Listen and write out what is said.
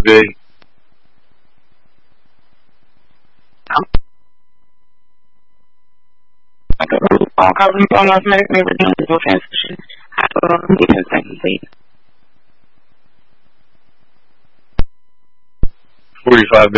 big. Like a phone call from almost medically with no transition. Hospital defense complete. 45